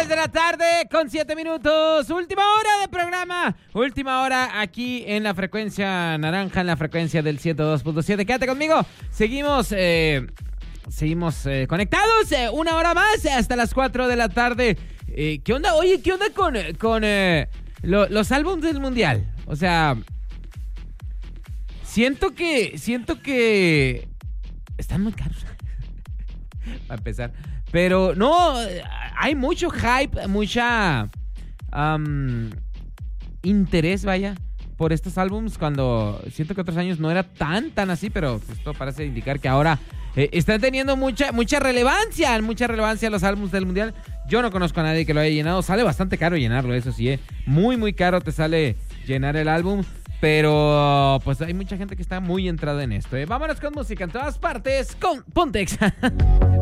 3 de la tarde con 7 minutos. Última hora de programa. Última hora aquí en la frecuencia naranja, en la frecuencia del 102.7. Quédate conmigo. Seguimos conectados. Una hora más hasta las 4 de la tarde. ¿Qué onda? Oye, ¿qué onda con los álbumes del mundial? O sea, siento que están muy caros. Para empezar. Pero no, hay mucho hype, mucha interés, vaya, por estos álbums, cuando siento que otros años no era tan así, pero esto parece indicar que ahora están teniendo mucha relevancia los álbums del mundial. Yo no conozco a nadie que lo haya llenado. Sale bastante caro llenarlo, eso sí, muy caro te sale llenar el álbum. Pero pues hay mucha gente que está muy entrada en esto. Vámonos con música en todas partes con Pontex.